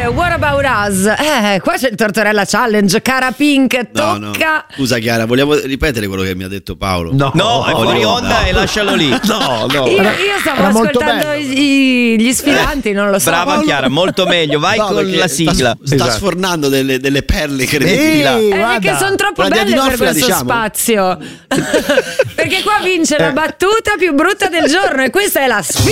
What About Us? Qua c'è il Tortorella Challenge, cara Pink, tocca. No. Scusa Chiara, vogliamo ripetere quello che mi ha detto Paolo? No, è fuori onda e lascialo lì. No. Io stavo ascoltando gli sfidanti, non lo so. Brava Chiara, molto meglio. Vai con la sigla. Sta sfornando delle perle incredibili. Perché sono troppo belle per questo spazio. Perché qua vince la battuta più brutta del giorno e questa è la sfida.